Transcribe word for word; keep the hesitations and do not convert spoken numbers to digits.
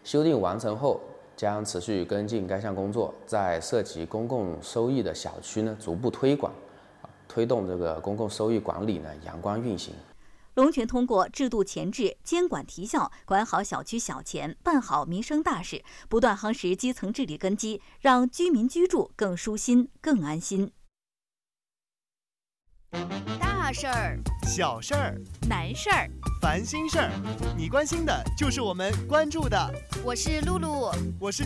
修订完成后，将持续跟进该项工作，在涉及公共收益的小区呢，逐步推广，推动这个公共收益管理呢阳光运行。 龙泉通过制度前置、监管提效，管好小区小钱，办好民生大事，不断夯实基层治理根基，让居民居住更舒心、更安心。 大事儿、 小事儿、 难事儿、 烦心事儿，你关心的就是我们关注的。 我是露露， 我是